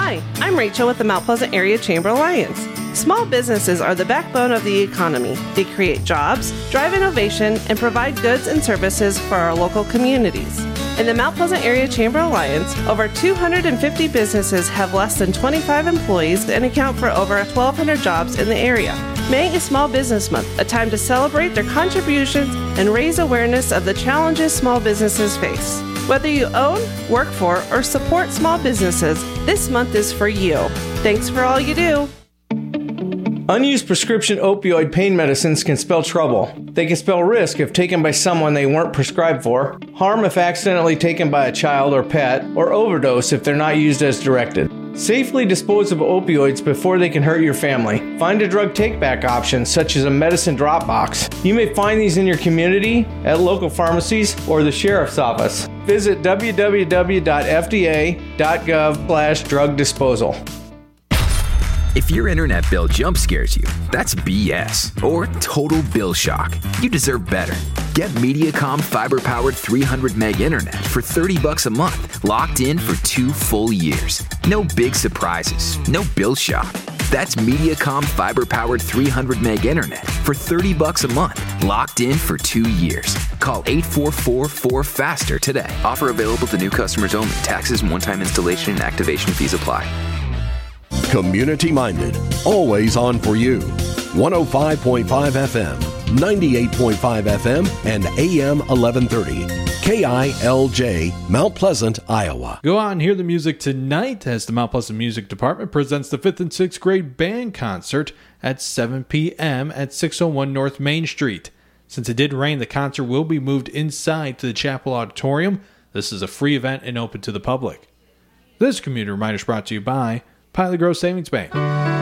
Hi, I'm Rachel with the Mount Pleasant Area Chamber Alliance. Small businesses are the backbone of the economy. They create jobs, drive innovation, and provide goods and services for our local communities. In the Mount Pleasant Area Chamber Alliance, over 250 businesses have less than 25 employees and account for over 1,200 jobs in the area. May is Small Business Month, a time to celebrate their contributions and raise awareness of the challenges small businesses face. Whether you own, work for, or support small businesses, this month is for you. Thanks for all you do. Unused prescription opioid pain medicines can spell trouble. They can spell risk if taken by someone they weren't prescribed for, harm if accidentally taken by a child or pet, or overdose if they're not used as directed. Safely dispose of opioids before they can hurt your family. Find a drug take-back option, such as a medicine drop box. You may find these in your community, at local pharmacies, or the sheriff's office. Visit www.fda.gov/drug disposal. If your internet bill jump scares you, that's BS or total bill shock. You deserve better. Get Mediacom fiber-powered 300 meg internet for $30 a month, locked in for 2 full years. No big surprises, no bill shock. That's Mediacom fiber-powered 300 meg internet for $30 a month, locked in for 2 years. Call 844-4FASTER today. Offer available to new customers only. Taxes and one-time installation and activation fees apply. Community-minded, always on for you. 105.5 FM, 98.5 FM, and AM 1130. KILJ, Mount Pleasant, Iowa. Go out and hear the music tonight as the Mount Pleasant Music Department presents the 5th and 6th grade band concert at 7 p.m. at 601 North Main Street. Since it did rain, the concert will be moved inside to the Chapel Auditorium. This is a free event and open to the public. This community reminder is brought to you by Pilot Grove Savings Bank.